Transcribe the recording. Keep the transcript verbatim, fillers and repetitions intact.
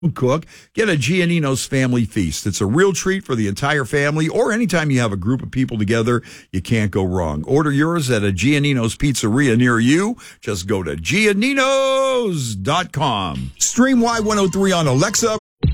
cook, get a Giannino's Family Feast. It's a real treat for the entire family, or anytime you have a group of people together, you can't go wrong. Order yours at a Giannino's Pizzeria near you. Just go to Gianninos dot com. Stream Y one oh three on Alexa,